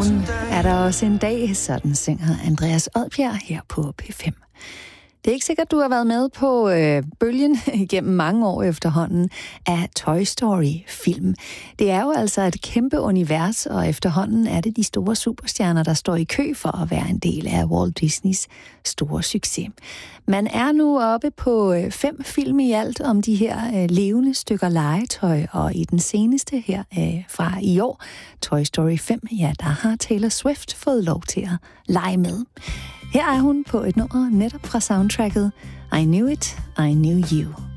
morgen er der også en dag, sådan synger Andreas Odbjerg her på P5. Det er ikke sikkert, du har været med på bølgen igennem mange år efterhånden af Toy Story-film. Det er jo altså et kæmpe univers, og efterhånden er det de store superstjerner, der står i kø for at være en del af Walt Disneys store succes. Man er nu oppe på 5 film i alt om de her levende stykker legetøj, og i den seneste her fra i år, Toy Story 5, ja, der har Taylor Swift fået lov til at lege med. Her er hun på et nummer netop fra soundtracket I Knew It, I Knew You.